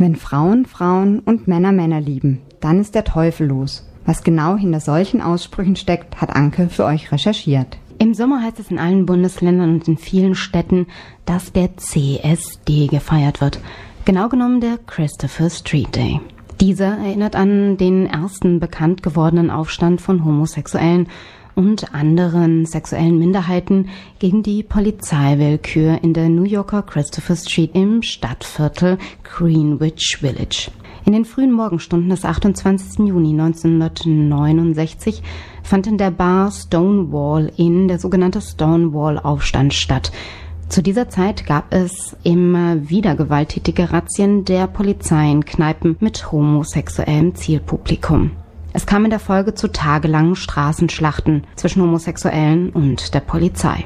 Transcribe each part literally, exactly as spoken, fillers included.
Wenn Frauen Frauen und Männer Männer lieben, dann ist der Teufel los. Was genau hinter solchen Aussprüchen steckt, hat Anke für euch recherchiert. Im Sommer heißt es in allen Bundesländern und in vielen Städten, dass der C S D gefeiert wird. Genau genommen der Christopher Street Day. Dieser erinnert an den ersten bekannt gewordenen Aufstand von Homosexuellen und anderen sexuellen Minderheiten gegen die Polizeiwillkür in der New Yorker Christopher Street im Stadtviertel Greenwich Village. In den frühen Morgenstunden des achtundzwanzigsten Juni neunzehnhundertneunundsechzig fand in der Bar Stonewall Inn der sogenannte Stonewall-Aufstand statt. Zu dieser Zeit gab es immer wieder gewalttätige Razzien der Polizei in Kneipen mit homosexuellem Zielpublikum. Es kam in der Folge zu tagelangen Straßenschlachten zwischen Homosexuellen und der Polizei.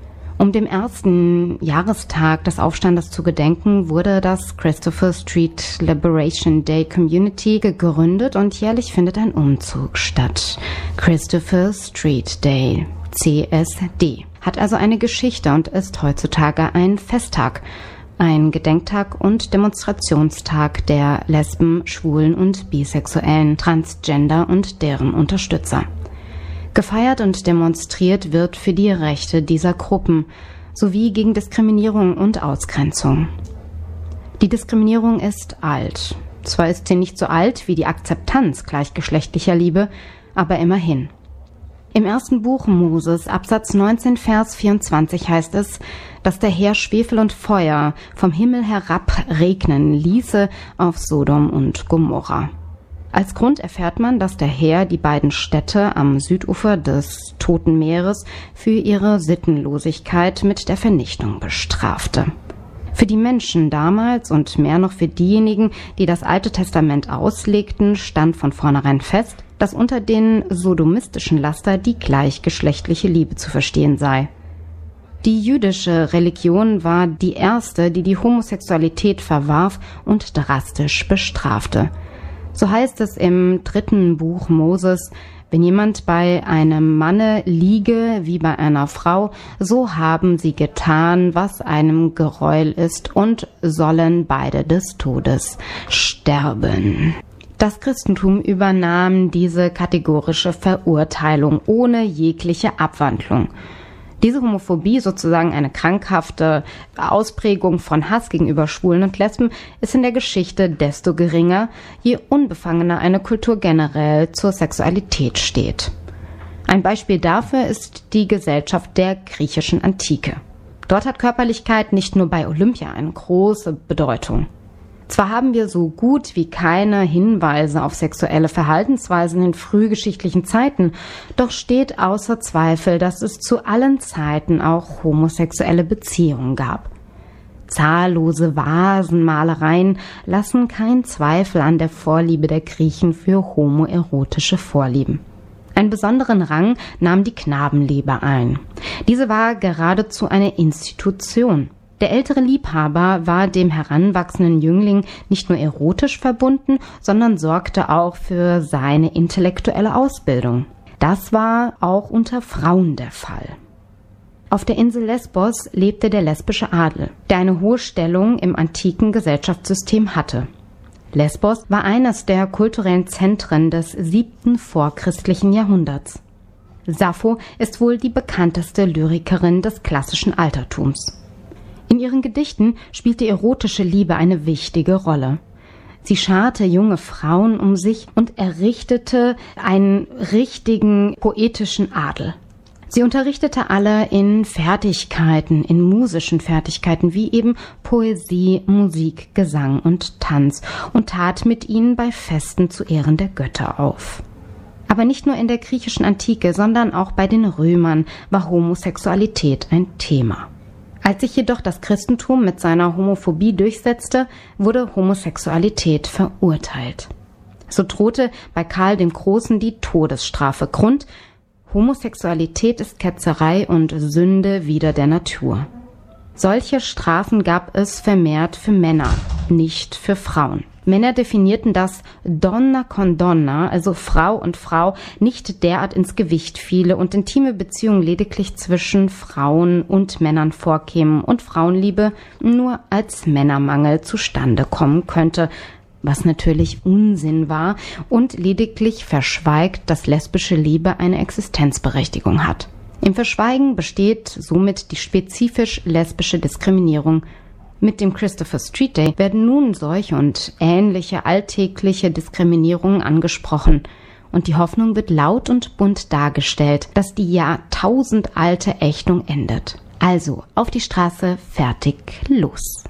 Um dem ersten Jahrestag des Aufstandes zu gedenken, wurde das Christopher Street Liberation Day Community gegründet und jährlich findet ein Umzug statt. Christopher Street Day, C S D, hat also eine Geschichte und ist heutzutage ein Festtag. Ein Gedenktag und Demonstrationstag der Lesben, Schwulen und Bisexuellen, Transgender und deren Unterstützer. Gefeiert und demonstriert wird für die Rechte dieser Gruppen sowie gegen Diskriminierung und Ausgrenzung. Die Diskriminierung ist alt. Zwar ist sie nicht so alt wie die Akzeptanz gleichgeschlechtlicher Liebe, aber immerhin. Im ersten Buch Moses, Absatz neunzehn, Vers vierundzwanzig heißt es, dass der Herr Schwefel und Feuer vom Himmel herab regnen ließe auf Sodom und Gomorra. Als Grund erfährt man, dass der Herr die beiden Städte am Südufer des Toten Meeres für ihre Sittenlosigkeit mit der Vernichtung bestrafte. Für die Menschen damals und mehr noch für diejenigen, die das Alte Testament auslegten, stand von vornherein fest, dass unter den sodomistischen Laster die gleichgeschlechtliche Liebe zu verstehen sei. Die jüdische Religion war die erste, die die Homosexualität verwarf und drastisch bestrafte. So heißt es im dritten Buch Moses: Wenn jemand bei einem Manne liege wie bei einer Frau, so haben sie getan, was einem Geräuel ist, und sollen beide des Todes sterben. Das Christentum übernahm diese kategorische Verurteilung ohne jegliche Abwandlung. Diese Homophobie, sozusagen eine krankhafte Ausprägung von Hass gegenüber Schwulen und Lesben, ist in der Geschichte desto geringer, je unbefangener eine Kultur generell zur Sexualität steht. Ein Beispiel dafür ist die Gesellschaft der griechischen Antike. Dort hat Körperlichkeit nicht nur bei Olympia eine große Bedeutung. Zwar haben wir so gut wie keine Hinweise auf sexuelle Verhaltensweisen in frühgeschichtlichen Zeiten, doch steht außer Zweifel, dass es zu allen Zeiten auch homosexuelle Beziehungen gab. Zahllose Vasenmalereien lassen keinen Zweifel an der Vorliebe der Griechen für homoerotische Vorlieben. Einen besonderen Rang nahm die Knabenliebe ein. Diese war geradezu eine Institution. Der ältere Liebhaber war dem heranwachsenden Jüngling nicht nur erotisch verbunden, sondern sorgte auch für seine intellektuelle Ausbildung. Das war auch unter Frauen der Fall. Auf der Insel Lesbos lebte der lesbische Adel, der eine hohe Stellung im antiken Gesellschaftssystem hatte. Lesbos war eines der kulturellen Zentren des siebten vorchristlichen Jahrhunderts. Sappho ist wohl die bekannteste Lyrikerin des klassischen Altertums. In ihren Gedichten spielte erotische Liebe eine wichtige Rolle. Sie scharte junge Frauen um sich und errichtete einen richtigen poetischen Adel. Sie unterrichtete alle in Fertigkeiten, in musischen Fertigkeiten wie eben Poesie, Musik, Gesang und Tanz und tat mit ihnen bei Festen zu Ehren der Götter auf. Aber nicht nur in der griechischen Antike, sondern auch bei den Römern war Homosexualität ein Thema. Als sich jedoch das Christentum mit seiner Homophobie durchsetzte, wurde Homosexualität verurteilt. So drohte bei Karl dem Großen die Todesstrafe. Grund: Homosexualität ist Ketzerei und Sünde wider der Natur. Solche Strafen gab es vermehrt für Männer, nicht für Frauen. Männer definierten das Donna con Donna, also Frau und Frau, nicht derart ins Gewicht fiele und intime Beziehungen lediglich zwischen Frauen und Männern vorkämen und Frauenliebe nur als Männermangel zustande kommen könnte, was natürlich Unsinn war und lediglich verschweigt, dass lesbische Liebe eine Existenzberechtigung hat. Im Verschweigen besteht somit die spezifisch lesbische Diskriminierung. Mit dem Christopher Street Day werden nun solche und ähnliche alltägliche Diskriminierungen angesprochen und die Hoffnung wird laut und bunt dargestellt, dass die jahrtausendalte Ächtung endet. Also auf die Straße, fertig, los!